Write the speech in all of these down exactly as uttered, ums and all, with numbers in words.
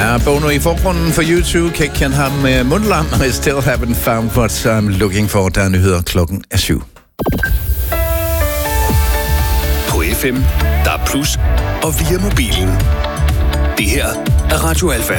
Ja, Bono i forgrunden for YouTube. Kan ikke ham med mundlam. I still haven't found what I'm looking for. Der er nyheder klokken er syv. På F M, der er plus, og via mobilen. Det her er Radio Alfa.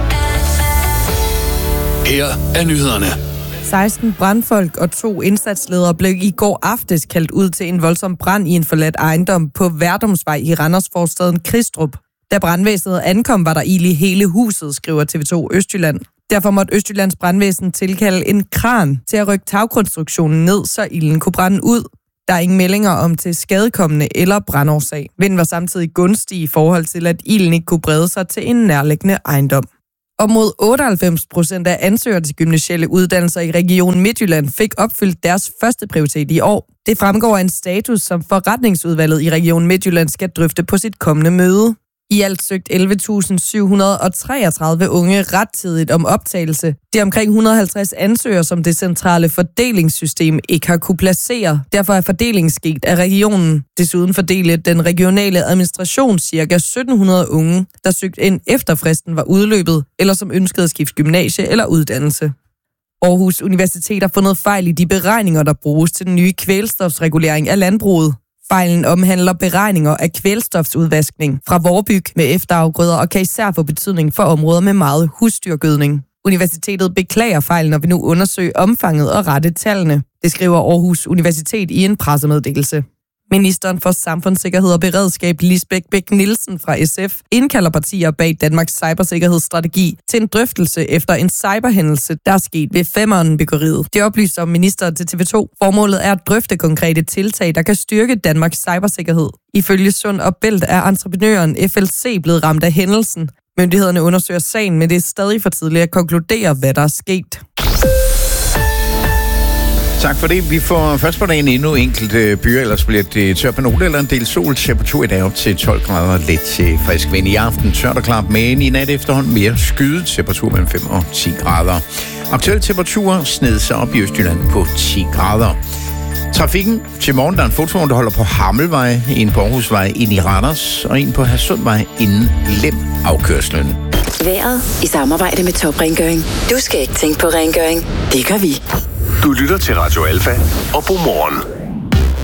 Her er nyhederne. seksten brandfolk og to indsatsledere blev i går aftes kaldt ud til en voldsom brand i en forladt ejendom på Værdomsvej i Randersforstaden Kristrup. Da brandvæsenet ankom, var der ild i hele huset, skriver T V to Østjylland. Derfor måtte Østjyllands brandvæsen tilkalde en kran til at rykke tagkonstruktionen ned, så ilden kunne brænde ud. Der er ingen meldinger om til skadekommende eller brandårsag. Vinden var samtidig gunstig i forhold til, at ilden ikke kunne brede sig til en nærliggende ejendom. Og mod otteoghalvfems procent af ansøgere til gymnasiale uddannelser i Region Midtjylland fik opfyldt deres første prioritet i år. Det fremgår af en status, som forretningsudvalget i Region Midtjylland skal drøfte på sit kommende møde. I alt søgt elleve tusind syv hundrede treogtredive unge rettidigt om optagelse. Det er omkring et hundrede og halvtreds ansøgere, som det centrale fordelingssystem ikke har kunne placere. Derfor er fordelingen sket af regionen. Desuden fordelte den regionale administration ca. sytten hundrede unge, der søgte ind efter fristen var udløbet, eller som ønskede at skifte gymnasie eller uddannelse. Aarhus Universitet har fundet fejl i de beregninger, der bruges til den nye kvælstofsregulering af landbruget. Fejlen omhandler beregninger af kvælstofsudvaskning fra vorbyg med efterafgrøder og kan især få betydning for områder med meget husdyrgødning. Universitetet beklager fejlen og vil nu undersøge omfanget og rette tallene. Det skriver Aarhus Universitet i en pressemeddelelse. Ministeren for Samfundssikkerhed og Beredskab Lisbeth Bech-Nielsen fra S F indkalder partier bag Danmarks cybersikkerhedsstrategi til en drøftelse efter en cyberhændelse, der er sket ved Femern-byggeriet. Det oplyser ministeren til T V to. Formålet er at drøfte konkrete tiltag, der kan styrke Danmarks cybersikkerhed. Ifølge Sund og Bælt er entreprenøren F L C blevet ramt af hændelsen. Myndighederne undersøger sagen, men det er stadig for tidligt at konkludere, hvad der er sket. Tak for det. Vi får først på dagen endnu enkelte byer, ellers bliver det tørt på nogle eller en del sol. Temperatur i dag op til tolv grader, lidt til frisk vind i aften. Tørt og klart, men i nat efterhånden mere skyet. Temperatur mellem fem og ti grader. Aktuelle temperaturer sned sig op i Østjylland på ti grader. Trafikken til morgen, der er en fotovogn, der holder på Hammelvej, en på Aarhusvej ind i Randers, og en på Hadsundvej inden Lem-afkørslen. Vejret i samarbejde med Top Rengøring. Du skal ikke tænke på rengøring. Det gør vi. Du lytter til Radio Alfa og God morgen.